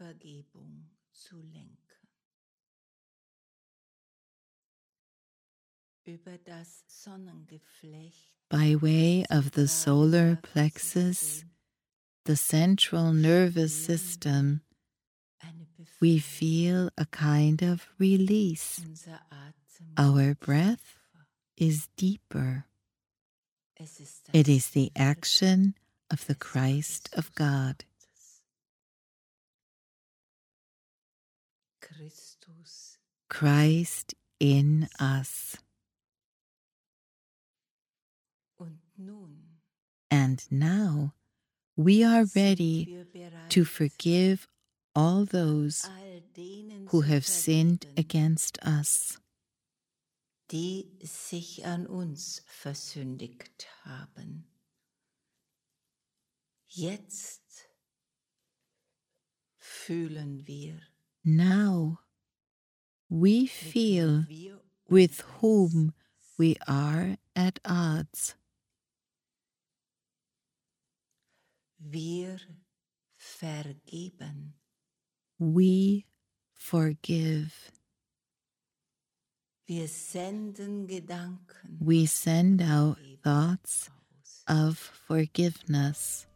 Vergebung zu lenken. Über das Sonnengeflecht By way of the solar plexus, the central nervous system, we feel a kind of release. unser Atem Our breath is deeper. It is the action of the Christ of God. Christus Christ in us. und nun And now we are ready wir bereit, to forgive all those all denen who zu have sinned vergeben, against us, die sich an uns versündigt haben. Jetzt fühlen wir, now we feel wir with whom we are at odds. wir vergeben. We forgive. Wir senden Gedanken We send out thoughts of forgiveness.